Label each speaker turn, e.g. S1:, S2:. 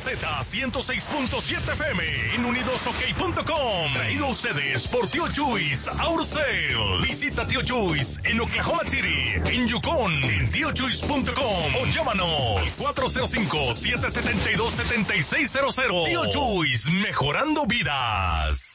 S1: Z106.7 FM en unidosok.com. Traído a ustedes por Tío Chuys Auto Sales. Visita Tío Chuys en Oklahoma City, en Yukon, en tiochuys.com o llámanos 405-772-7600. Tío Chuys, mejorando vidas.